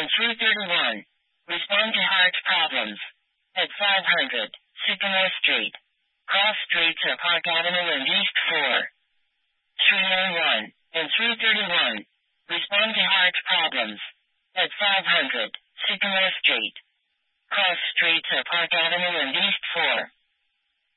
331. Respond to heart problems. At 500, Sycamore Street. Cross streets are Park Avenue and East 4. 301 and 331. Respond to heart problems. At 500, Sycamore Street. Cross streets are Park Avenue and East 4.